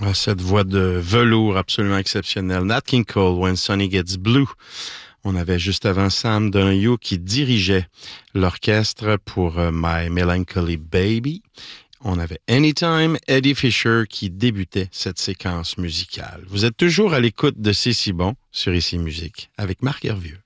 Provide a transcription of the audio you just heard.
Ah, cette voix de velours absolument exceptionnelle. Nat King Cole, When Sunny Gets Blue. On avait juste avant Sam Donahue qui dirigeait l'orchestre pour My Melancholy Baby. On avait Anytime, Eddie Fisher qui débutait cette séquence musicale. Vous êtes toujours à l'écoute de C'est si bon sur Ici Musique avec Marc Hervieux.